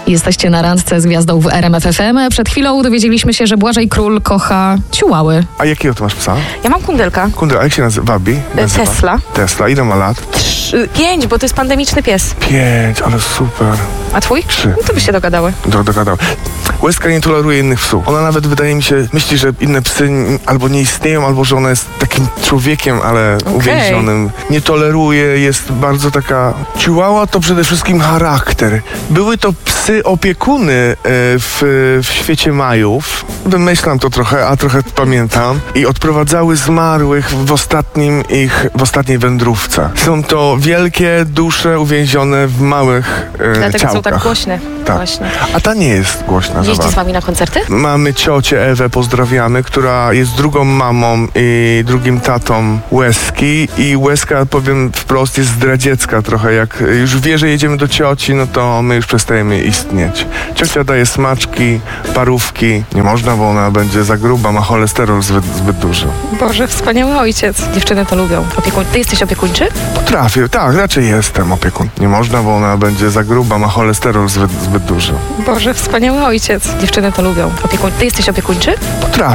Jesteście na randce z gwiazdą w RMF FM. Przed chwilą dowiedzieliśmy się, że Błażej Król kocha ciułały. A jakiego ty masz psa? Ja mam kundelka. Kundel, a jak się nazywa? Tesla. Tesla. Ile ma lat? 5, bo to jest pandemiczny pies. 5, ale super. A twój? 3. No to by się dogadały. Dogadał. Łezka nie toleruje innych psów. Ona nawet, wydaje mi się, myśli, że inne psy albo nie istnieją, albo że ona jest takim człowiekiem, ale uwięzionym. Nie toleruje, jest bardzo taka... Chihuahua to przede wszystkim charakter. Były to psy opiekuny w świecie Majów. Wymyślam to trochę, a trochę pamiętam. I odprowadzały zmarłych w ostatniej wędrówce. Są to wielkie dusze uwięzione w małych Dlatego ciałkach. są tak głośne. Tak. Właśnie. A ta nie jest głośna. Jeździ z wami na koncerty? Mamy ciocię Ewę, pozdrawiamy, która jest drugą mamą i drugim tatą Łezki. I Łezka, powiem wprost, jest zdradziecka trochę. Jak już wie, że jedziemy do cioci, no to my już przestajemy istnieć. Ciocia daje smaczki, parówki. Nie można, bo ona będzie za gruba, ma cholesterol zbyt duży. Boże, wspaniały ojciec. Dziewczyny to lubią. Ty jesteś opiekuńczy? Potrafię, tak, raczej jestem opiekun. Nie można, bo ona będzie za gruba, ma cholesterol zbyt duży. Boże, wspaniały ojciec. Dziewczyny to lubią. Ty jesteś opiekuńczy? Potrafię.